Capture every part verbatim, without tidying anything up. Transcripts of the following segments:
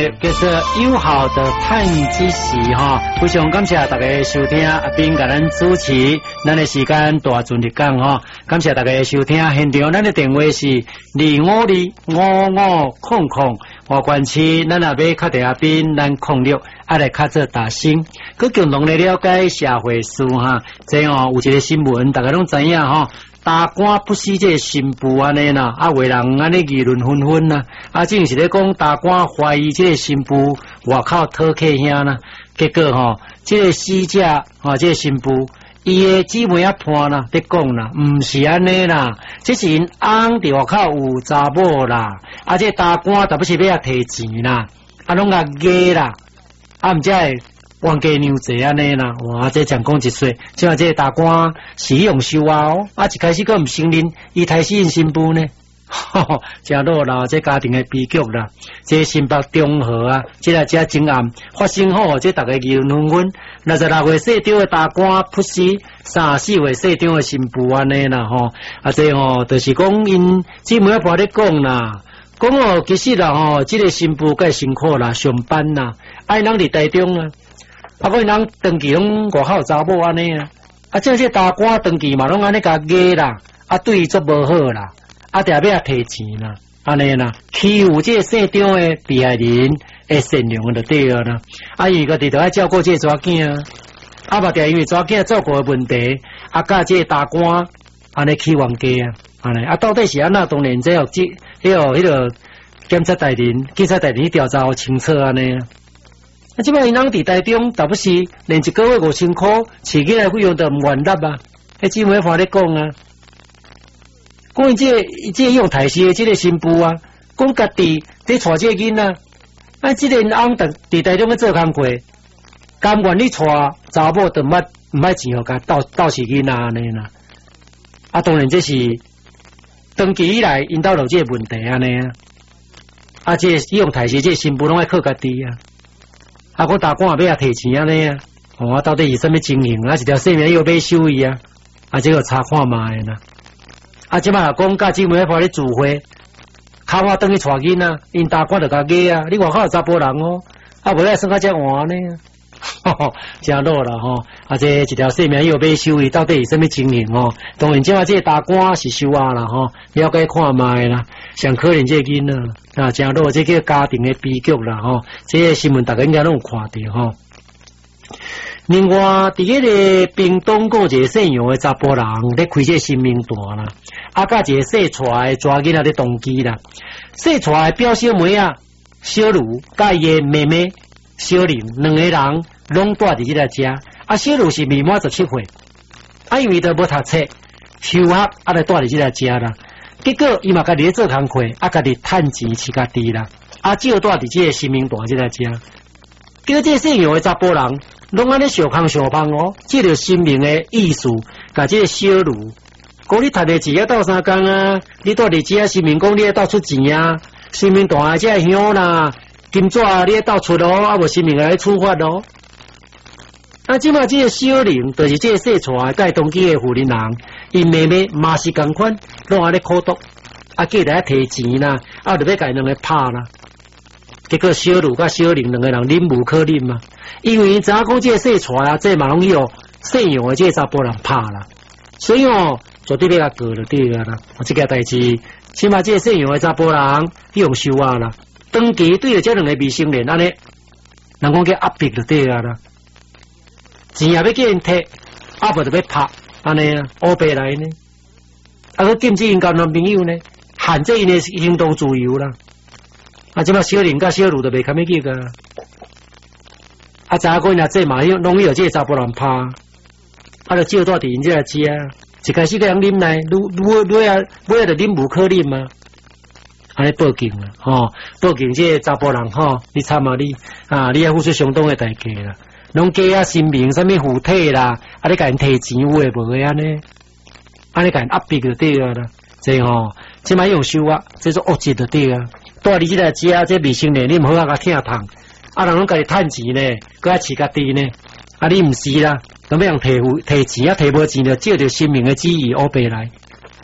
节叫做友好的探知时哈，非常感谢大家收听，阿斌甲咱主持，咱的时间大尽力讲哈，感谢大家收听。现场咱的电话是二五二五五空空，华关区咱若要敲电阿斌，咱空六爱来敲做打星，佮共同来了解社会事哈。这哦有一个新闻，大家拢知影哈。大官不死这个新妇安尼啦，啊，为人安尼议论纷纷啦，啊，正是咧讲大官怀疑这个新妇外口讨客兄啦，结果吼、哦，这个死者吼、哦，这个新妇伊的姊妹啊判啦，咧讲啦，毋是安尼啦，这是因翁伫外口有查某啦，啊，这大官特别是要摕钱啦，啊，拢甲假啦，啊，毋则会冤家娘济安尼啦，哇！这讲讲一说，即话这大官是用收啊哦，啊一开始佫毋承认，伊抬死因新妇呢，吼吼，真落啦，这家庭的悲剧啦。这新北中和啊，这个遮真案发生后，这大家议论纷纷。六十六岁社长的大官扑死三十四岁社长的新妇安尼啦吼，啊这吼就是讲因姊妹一般咧讲啦。讲哦，其实啦吼，这个新妇介辛苦啦，上班啦，爱人伫台中啊。啊，个人登记拢外口查某安尼啊，啊，即个大官登记嘛，拢安尼甲假啦，啊，对伊足无好啦，啊，定要摕钱啦，安尼啦，欺负即个社长的被害人的善良就对了啦，啊，伊个伫着爱照顾即个查囝啊，啊，嘛定因为查囝照顾的问题，啊，甲即个大官安尼起冤家啊，安尼啊，到底是安那？当然，即个即迄个迄个检察大人、警察大人调查清楚安尼啊。啊！即摆因翁伫台中，特不是连一个月五千块，饲起来费用都毋愿纳啊！迄姊妹话咧讲啊，讲伊即个即个用台式的即个新妇啊，讲家己伫带即个囡仔，啊，即个因翁伫伫台中咧做工课，甘愿你带查某，都毋捌毋捌钱互甲斗斗饲囡仔安尼啦。啊，当然这是长期以来因兜有即个问题安尼啊。啊，即个用台式即个新妇拢爱靠家己啊。啊！我大官也要摕钱安尼啊！哦，到底是什么情形？啊，一条性命又要收伊啊！啊，这个查看嘛的啦。啊，即摆讲甲姊妹一块咧聚会，靠我等去带囡仔，因大官就甲假啊！你外口有查甫人哦，啊，无咧算甲遮换呢？吼吼，真落啦吼！啊，这一条性命又要收伊，到底是什么情形哦？当然，即摆这个大官是收啊啦吼，了解看嘛的啦。上可怜这个囡仔啊，真落这个家庭的悲剧啦吼！这个新闻大家应该拢有看到吼。另外，伫迄个屏东有一个姓杨的查甫人咧开这个新名大啦，啊，甲一个细出来抓囡仔咧动机啦，细出来表小妹啊，小茹甲伊的妹妹小玲两个人拢住伫即个家，啊，小茹是未满十七岁，啊，因为都无读册，休学啊，来住伫即个家啦。结果伊嘛家己咧做工课，啊家己趁钱饲家己啦，啊照住伫即个新民大即个家。结果即个姓杨的查甫人，拢安尼小康小胖哦，即个生命的意思，甲即个小茹，讲你趁的钱要斗三工啊，你住伫遮新民讲你要斗出钱啊，新民大即个乡啦，金纸你要斗出咯，啊无新民来处罚咯。啊，即马即个小玲就是即个细出来带动机的妇人人，因妹妹嘛是共款，拢安尼苦毒，啊，计来摕钱啦，啊，就要甲伊两个拍啦。结果小茹甲小玲两个人忍无可忍嘛，因为知影讲即个细出来啊，这嘛拢去哦，姓杨的即个查甫人拍啦，所以哦，绝对要甲告就对啊啦。即个代志，起码即个姓杨的查甫人用收啊啦，长期对着这两个未成年安尼，人讲叫压迫就对啊啦。钱也要叫因摕，啊无就要拍，安尼啊，乌白来呢，啊佮禁止因交男朋友呢，限制因的行动自由啦。啊，即摆小玲甲小茹就袂堪要去个，啊，查个因啊，这嘛拢有这个查甫人拍，啊，就照住伫因这个家，一开始个人忍耐，愈愈愈啊，愈啊就忍无可忍嘛，安尼报警啦，吼，报警这个查甫人吼，你惨啊你，啊，你要付出相当的代价啦。拢假啊，性命啥物附体啦，啊！你甲因摕钱有诶无诶安尼，安尼甲因压迫就对啊啦。这吼，即摆用收啊，这种恶质就对啊。住伫即个家，这未成年，你毋好啊甲疼痛，啊人拢家己趁钱呢，佮爱饲家己呢，啊你毋是啦，咁要用摕摕钱啊，摕无钱就照着生命诶旨意乌白来，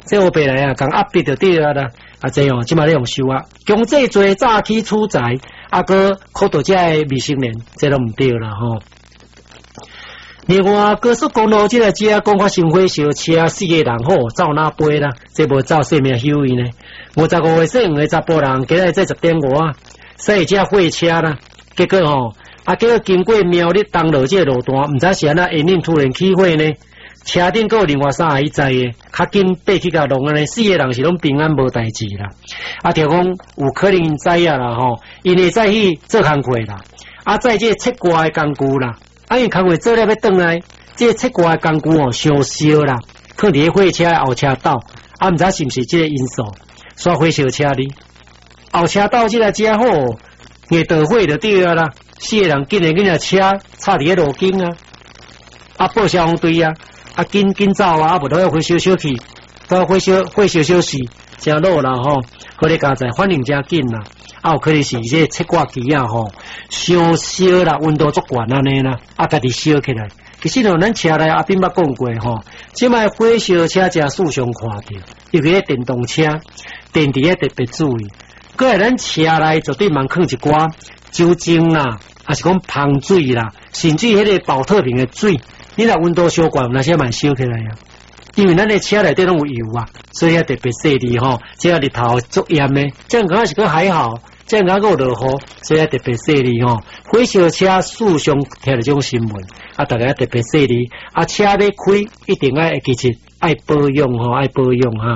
这我白来啊，讲压逼就对啊啦，啊这样即马咧用收啊，强制罪诈欺处财，啊个考到这未成年，这都唔对啦吼。另外，高速公路即个车讲发生火烧车，四个人吼走哪飞啦？这无走性命休伊呢？五十五岁五个查甫人，今日这十点五啊，驶车火车啦，结果吼啊，结果经过苗栗东路这个路段，唔知是安那因因突然起火呢？车顶还有另外三个在的，较紧爬去甲弄安尼，四个人是拢平安无代志啦。啊，就讲有可能知影啦吼，因会再去做工课啦，啊，在这切割的工具啦。啊，因工课做了要转来，这个切割的工具哦，伤烧啦，放伫火车的后车道，啊，毋知是毋是这个因素，煞火烧车哩。后车道这个车好，硬导火就对啊啦，四个人紧诶紧啊车插伫个路径啊，啊报消防队啊，啊紧紧走啊，啊无都要火烧烧去，都要火烧火烧烧死，真老啦吼，好咧加在反应真紧啦。啊，有可能是这切割机啊吼，伤烧啦，温度足悬安尼啦，啊，家己烧起来。其实哦，咱车内阿斌捌讲过吼，即摆火烧车真时常看到，尤其电动车，电池要特别注意。搁来咱车内绝对茫放一寡酒精啦，还是讲芳水啦，甚至迄个保特瓶的水，你若温度烧悬，那些蛮烧起来啊。因为咱的车内底拢有油啊，所以要特别细腻吼，这个日头足炎的，这样讲是个还好。这样个有落雨，所以特别细腻吼。火烧车时常听到这种新闻，啊，大家特别细腻。啊，车要开一定要其实爱保养吼，爱保养哈。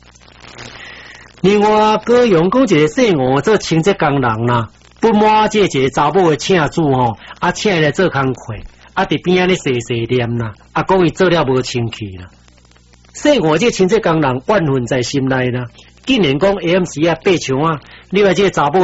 另外，高阳讲一个姓吴做清洁工人啦，不满这一个查某的请主吼，啊，请伊来做工课，啊，伫边仔咧细细念啦，啊，讲伊做了无清气啦。姓吴这清洁工人怨愤在心内啦。竟然讲 A M C 啊，八枪啊，另外这个查某。